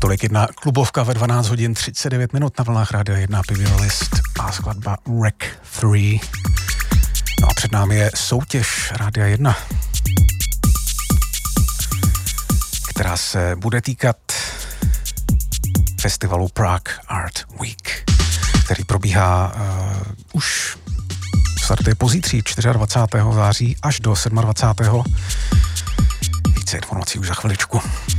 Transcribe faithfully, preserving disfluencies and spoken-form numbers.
Tolik jedna klubovka ve dvanáct hodin třicet devět minut na vlnách Rádia jedna, Pivio List a skladba Rec tři. No a před námi je soutěž Rádia jedna, která se bude týkat festivalu Prague Art Week, který probíhá uh, už startuje pozítří dvacátého čtvrtého září až do dvacátého sedmého Více informací už za chviličku.